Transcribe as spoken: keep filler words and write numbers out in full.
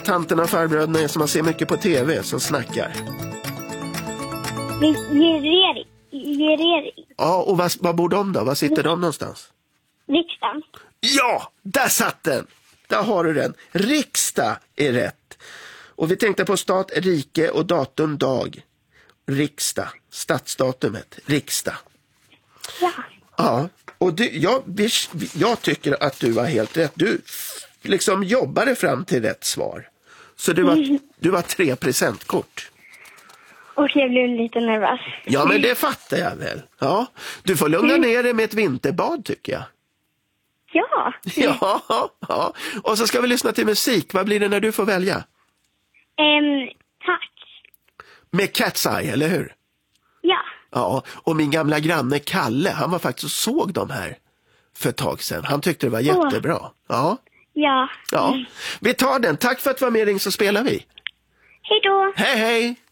tanterna och farbröderna är som man ser mycket på tv som snackar? Regering. Regering. Ja, och vad, vad bor de då? Var sitter de någonstans? Riksdagen. Ja, där satt den! Där har du den. Riksdag är rätt. Och vi tänkte på stat, rike och datum, dag. Riksdag. Stadsdatumet. Riksdag. Ja. Ja, och du, jag, jag tycker att du var helt rätt. Du liksom jobbade fram till rätt svar. Så du var, du var tre presentkort. Och jag blev lite nervös. Ja, men det fattar jag väl. Ja, du får lugna ner dig med ett vinterbad tycker jag. Ja. Ja, ja. Och så ska vi lyssna till musik. Vad blir det när du får välja? Um, tack. Med Cat's Eye, eller hur? Ja. Ja, och min gamla granne Kalle, han var faktiskt och såg de här för ett tag sedan. Han tyckte det var jättebra. Ja. Ja. Ja. Vi tar den. Tack för att du var med, Ring så spelar vi. Hej då. Hej, hej.